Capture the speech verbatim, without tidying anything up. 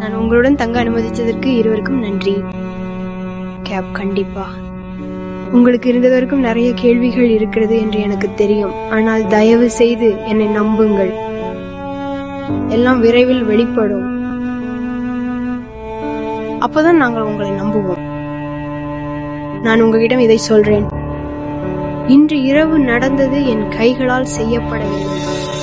நான் உங்களுடன் தங்க அனுமதித்ததற்கு இருவருக்கும் நன்றி. கேப், கண்டிப்பா உங்களுக்கு இருந்ததற்கும் நிறைய கேள்விகள் இருக்கிறது என்று எனக்கு தெரியும். ஆனால் தயவு செய்து என்னை நம்புங்கள், எல்லாம் விரைவில் வெளிப்படும். அப்பதான் நாங்கள் உங்களை நம்புவோம். நான் உங்களிடம் இதை சொல்றேன், இன்று இரவு நடந்தது என் கைகளால் செய்யப்படவில்லை.